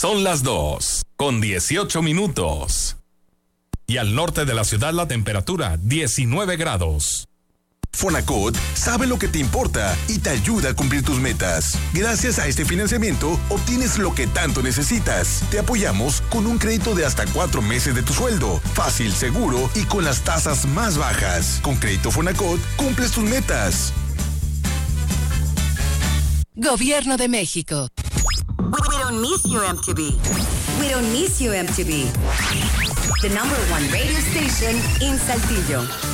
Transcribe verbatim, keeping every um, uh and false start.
Son las dos, con dieciocho minutos. Y al norte de la ciudad la temperatura, diecinueve grados. Fonacot sabe lo que te importa y te ayuda a cumplir tus metas. Gracias a este financiamiento, obtienes lo que tanto necesitas. Te apoyamos con un crédito de hasta cuatro meses de tu sueldo. Fácil, seguro y con las tasas más bajas. Con Crédito Fonacot, cumples tus metas. Gobierno de México. We don't miss you, M T V. We don't miss you, M T V. The number one radio station in Saltillo.